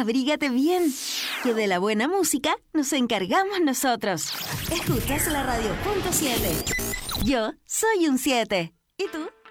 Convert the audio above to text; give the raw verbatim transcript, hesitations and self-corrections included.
abrígate bien, que de la buena música nos encargamos nosotros. Escuchas la radio punto siete. Yo soy un siete. ¿Y tú?